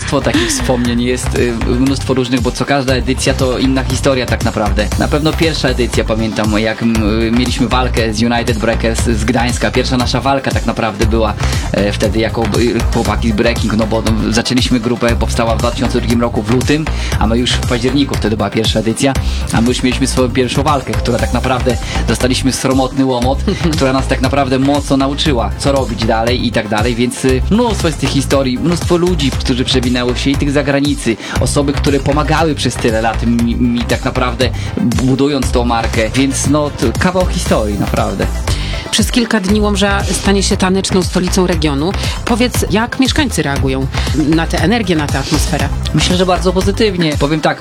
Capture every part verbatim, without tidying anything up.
mnóstwo takich wspomnień, jest y, mnóstwo różnych, bo co każda edycja to inna historia tak naprawdę. Na pewno pierwsza edycja, pamiętam, jak m, mieliśmy walkę z United Breakers z Gdańska. Pierwsza nasza walka tak naprawdę była e, wtedy jako y, chłopaki z Breaking, no bo no, zaczęliśmy grupę, powstała w dwa tysiące drugim roku w lutym, a my już w październiku, wtedy była pierwsza edycja, a my już mieliśmy swoją pierwszą walkę, która tak naprawdę dostaliśmy sromotny łomot, która nas tak naprawdę mocno nauczyła, co robić dalej i tak dalej, więc y, mnóstwo jest tych historii, mnóstwo ludzi, którzy przewinęło się i tych zagranicy, osoby, które pomagały przez tyle lat mi, mi tak naprawdę budując tą markę, więc no to kawał historii, naprawdę. Przez kilka dni Łomża stanie się taneczną stolicą regionu. Powiedz, jak mieszkańcy reagują na tę energię, na tę atmosferę? Myślę, że bardzo pozytywnie. Powiem tak,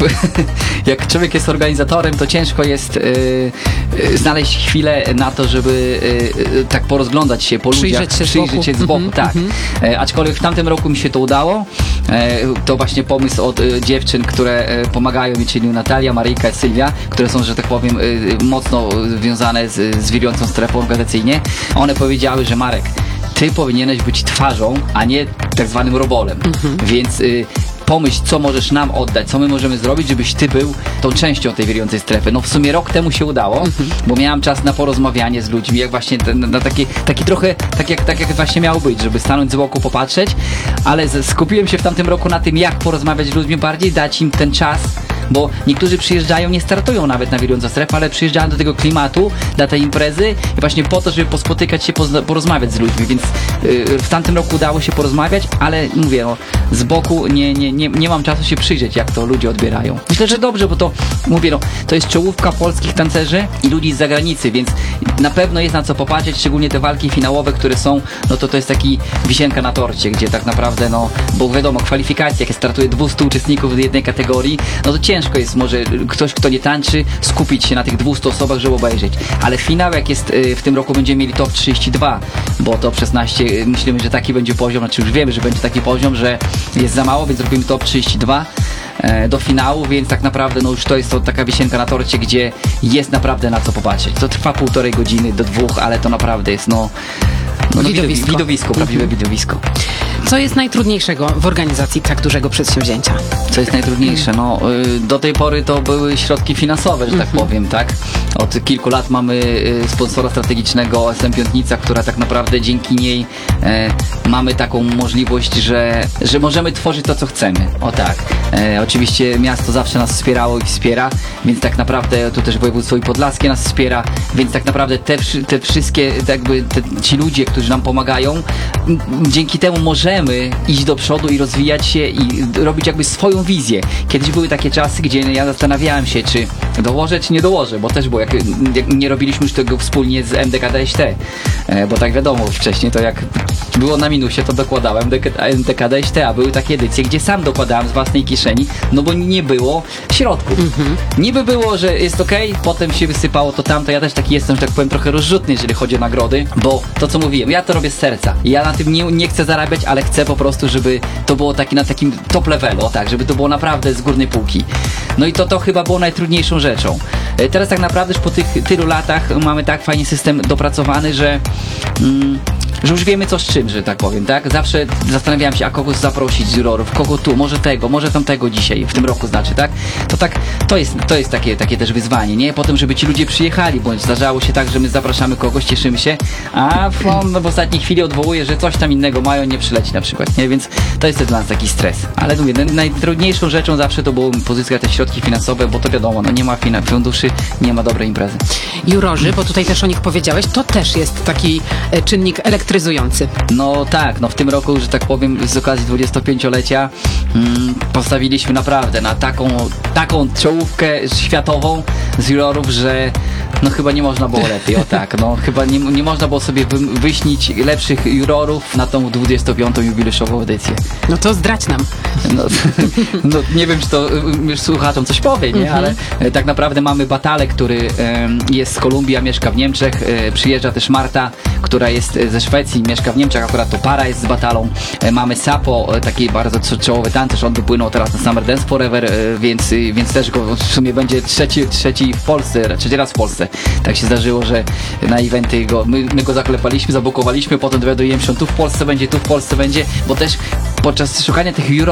jak człowiek jest organizatorem, to ciężko jest yy, yy, znaleźć chwilę na to, żeby yy, tak porozglądać się po przyjrzeć ludziach, się z przyjrzeć boku. się z boku, Mm-hmm, tak. mm-hmm. Yy, aczkolwiek w tamtym roku mi się to udało. Yy, to właśnie pomysł od yy, dziewczyn, które yy, pomagają mi, czyli Natalia, Maryjka i Sylwia, które są, że tak powiem, yy, mocno związane z, z wirującą strefą organizacyjnie. One powiedziały, że Marek, ty powinieneś być twarzą, a nie tak zwanym robolem. Mm-hmm. Więc y, pomyśl, co możesz nam oddać, co my możemy zrobić, żebyś ty był tą częścią tej wirującej strefy. No w sumie rok temu się udało, mm-hmm. bo miałam czas na porozmawianie z ludźmi, jak właśnie na, na taki, taki trochę, tak jak, tak jak właśnie miało być, żeby stanąć z boku, popatrzeć, ale z, skupiłem się w tamtym roku na tym, jak porozmawiać z ludźmi bardziej, dać im ten czas, bo niektórzy przyjeżdżają, nie startują nawet na wirującą strefę, ale przyjeżdżają do tego klimatu, dla tej imprezy i właśnie po to, żeby pospotykać się, pozna- porozmawiać z ludźmi, więc yy, w tamtym roku udało się porozmawiać, ale mówię, no, z boku nie, nie, nie, nie mam czasu się przyjrzeć, jak to ludzie odbierają. Myślę, że dobrze, bo to, mówię, no, to jest czołówka polskich tancerzy i ludzi z zagranicy, więc na pewno jest na co popatrzeć, szczególnie te walki finałowe, które są, no to to jest taki wisienka na torcie, gdzie tak naprawdę, no, bo wiadomo, kwalifikacje, jak startuje dwieście uczestników w jednej kategorii, no to ciężko jest może ktoś, kto nie tańczy, skupić się na tych dwustu osobach, żeby obejrzeć. Ale finał, jak jest w tym roku, będziemy mieli top trzydzieści dwa, bo top szesnaście, myślimy, że taki będzie poziom, znaczy już wiemy, że będzie taki poziom, że jest za mało, więc robimy top trzydzieści dwa e, do finału, więc tak naprawdę no już to jest to taka wisienka na torcie, gdzie jest naprawdę na co popatrzeć. To trwa półtorej godziny do dwóch, ale to naprawdę jest no, no, no widowisko, widowisko prawdziwe mhm. widowisko. Co jest najtrudniejszego w organizacji tak dużego przedsięwzięcia? Co jest najtrudniejsze? No, y, do tej pory to były środki finansowe, że tak Mhm. powiem, tak? Od kilku lat mamy y, sponsora strategicznego S M Piątnica, która tak naprawdę dzięki niej y, mamy taką możliwość, że, że możemy tworzyć to, co chcemy. O tak. Y, oczywiście miasto zawsze nas wspierało i wspiera, więc tak naprawdę tu też województwo i podlaskie nas wspiera, więc tak naprawdę te, te wszystkie jakby te, ci ludzie, którzy nam pomagają, m, dzięki temu możemy iść do przodu i rozwijać się i robić jakby swoją wizję. Kiedyś były takie czasy, gdzie ja zastanawiałem się, czy dołożę, czy nie dołożę, bo też było, jak, jak nie robiliśmy już tego wspólnie z M D K D S T, e, bo tak wiadomo, wcześniej to jak było na minusie, to dokładałem M D K D S T, a były takie edycje, gdzie sam dokładałem z własnej kieszeni, no bo nie było środków. Mhm. Niby było, że jest okej, okay, potem się wysypało to tamto, ja też taki jestem, że tak powiem, trochę rozrzutny, jeżeli chodzi o nagrody, bo to, co mówiłem, ja to robię z serca. Ja na tym nie, nie chcę zarabiać, ale chcę po prostu, żeby to było taki na takim top levelu, tak, żeby to było naprawdę z górnej półki. No i to to chyba było najtrudniejszą rzeczą. Teraz tak naprawdę już po tych tylu latach mamy tak fajnie system dopracowany, że mm, że już wiemy co z czym, że tak powiem, tak? Zawsze zastanawiałem się, a kogoś zaprosić z jurorów, kogo tu, może tego, może tamtego dzisiaj, w tym roku znaczy, tak? To tak, to jest, to jest takie, takie też wyzwanie, nie? Potem, żeby ci ludzie przyjechali, bądź zdarzało się tak, że my zapraszamy kogoś, cieszymy się, a on w ostatniej chwili odwołuje, że coś tam innego mają, nie przyleci na przykład, nie? Więc to jest dla nas taki stres. Ale mówię, najtrudniejszą rzeczą zawsze to było pozyskać te środki finansowe, bo to wiadomo, no nie ma funduszy, nie ma dobrej imprezy. Jurorzy, bo tutaj też o nich powiedziałeś, to też jest taki e, czynnik elektryzujący. No tak, no w tym roku, że tak powiem, z okazji dwudziestopięciolecia mm, postawiliśmy naprawdę na taką, taką czołówkę światową z jurorów, że no chyba nie można było lepiej, o tak, no chyba nie, nie można było sobie wy, wyśnić lepszych jurorów na tą dwudziestopiątą jubileuszową edycję. No to zdradź nam. No, no nie wiem, czy to już słuchaczom coś powie, nie? Mm-hmm. Ale e, tak naprawdę mamy Batalę, który e, jest z Kolumbii, a mieszka w Niemczech. E, przyjeżdża też Marta, która jest ze Szwecji, mieszka w Niemczech, akurat to para jest z Batalą. E, mamy Sapo, e, taki bardzo czołowy tancerz, on wypłynął teraz na Summer Dance Forever, e, więc, e, więc też go w sumie będzie trzeci, trzeci w Polsce, trzeci raz w Polsce. Tak się zdarzyło, że na eventy go, my, my go zaklepaliśmy, zabukowaliśmy, potem dowiadujemy się, on tu w Polsce będzie, tu w Polsce będzie, bo też podczas szukania tych jurorów